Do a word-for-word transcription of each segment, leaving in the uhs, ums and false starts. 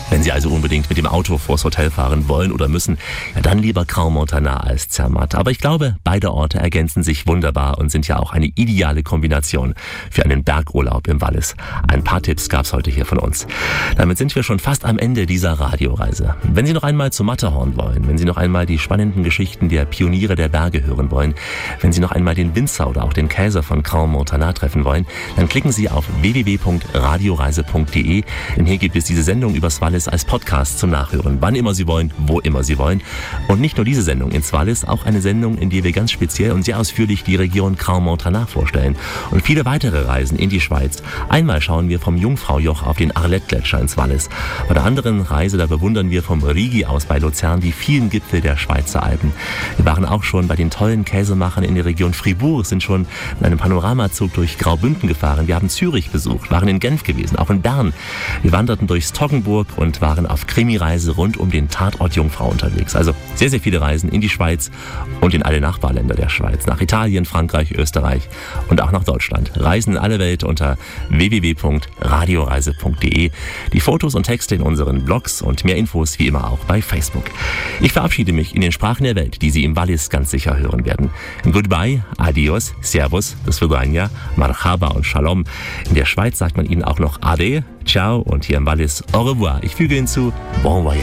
Wenn Sie also unbedingt mit dem Auto vors Hotel fahren wollen oder müssen, ja dann lieber Crans-Montana als Zermatt. Aber ich glaube, beide Orte ergänzen sich wunderbar und sind ja auch eine ideale Kombination für einen Bergurlaub im Wallis. Ein paar Tipps gab's heute hier von uns. Damit sind wir schon fast am Ende dieser Radioreise. Wenn Sie noch einmal zum Matterhorn wollen, wenn Sie noch einmal die spannenden Geschichten der Pioniere der Berge hören wollen, wenn Sie noch einmal den Winzer oder auch den Käser von Crans-Montana treffen wollen, dann klicken Sie auf w w w punkt radioreise punkt d e, denn hier gibt es diese Sendung übers Wallis als Podcast zum Nachhören, wann immer Sie wollen, wo immer Sie wollen. Und nicht nur diese Sendung ins Wallis, auch eine Sendung, in der wir ganz speziell und sehr ausführlich die Region Crans-Montana vorstellen und viele weitere Reisen in die Schweiz. Einmal schauen wir vom Jungfraujoch auf den Arlette-Gletscher ins Wallis. Bei der anderen Reise, da bewundern wir vom Rigi aus bei Luzern die vielen Gipfel der Schweizer Alpen. Wir waren auch schon bei den tollen Käsemachern in der Region Fribourg, sind schon in einem Panoramazug durch Graubünden gefahren. Wir haben Zürich besucht, waren in Genf gewesen, auch in Bern. Wir wanderten durchs Toggenburg und waren auf Krimireise rund um den Tatort Jungfrau unterwegs. Also sehr, sehr viele Reisen in die Schweiz und in alle Nachbarländer der Schweiz. Nach Italien, Frankreich, Österreich und auch nach Deutschland. Reisen in alle Welt unter w w w punkt radioreise punkt d e. Die Fotos und Texte in unseren Blogs und mehr Infos wie immer auch bei Facebook. Ich verabschiede mich in den Sprachen der Welt, die Sie im Wallis ganz sicher hören werden. Goodbye, adios, servus, das Vidania, marhaba und shalom. In der Schweiz sagt man Ihnen auch noch ade, ciao und hier im Wallis au revoir. Ich füge hinzu, bon voyage.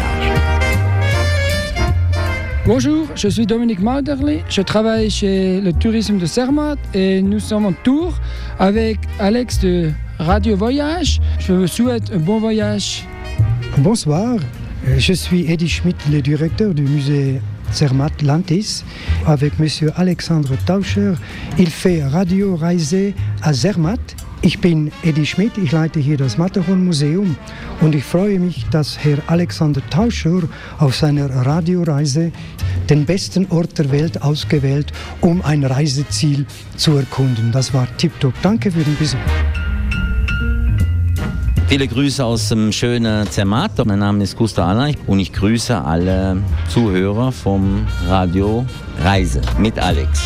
Bonjour, je suis Dominique Malderly, je travaille chez le tourisme de Zermatt et nous sommes en tour avec Alex de Radio Voyage. Je vous souhaite un bon voyage. Bonsoir, je suis Eddie Schmidt, le directeur du musée Zermatt Lantis, avec Monsieur Alexandre Tauscher. Il fait Radio Reise à Zermatt. Ich bin Eddie Schmidt, ich leite hier das Matterhorn-Museum und ich freue mich, dass Herr Alexander Tauscher auf seiner Radioreise den besten Ort der Welt ausgewählt, um ein Reiseziel zu erkunden. Das war tipptopp. Danke für den Besuch. Viele Grüße aus dem schönen Zermatt. Mein Name ist Gustav Aller und ich grüße alle Zuhörer vom Radio Reise mit Alex.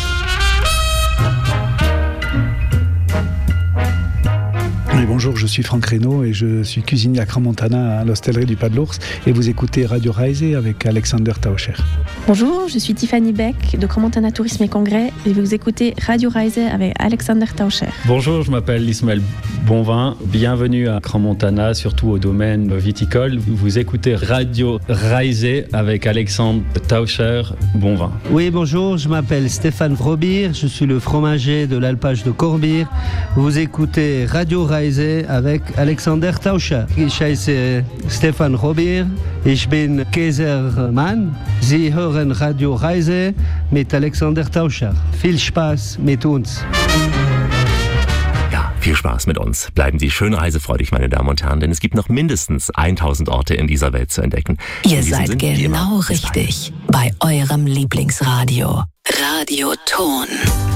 Oui, bonjour, je suis Franck Reynaud et je suis cuisinier à Crans-Montana à l'hostellerie du Pas de l'Ours et vous écoutez Radio Reise avec Alexander Tauscher. Bonjour, je suis Tiffany Beck de Crans-Montana Tourisme et Congrès et vous écoutez Radio Reise avec Alexander Tauscher. Bonjour, je m'appelle Ismaël Bonvin, bienvenue à Crans-Montana, surtout au domaine viticole. Vous écoutez Radio Reise avec Alexandre Tauscher Bonvin. Oui, bonjour, je m'appelle Stéphane Vrobir, je suis le fromager de l'alpage de Corbier. Vous écoutez Radio Reise avec Alexander Tauscher. Ich heiße Stefan Robier, ich bin Käsermann. Sie hören Radio Reise mit Alexander Tauscher. Viel Spaß mit uns. Ja, viel Spaß mit uns. Bleiben Sie schön reisefreudig, meine Damen und Herren, denn es gibt noch mindestens tausend Orte in dieser Welt zu entdecken. Ihr seid Sinn, genau richtig bei eurem Lieblingsradio. Radio Ton.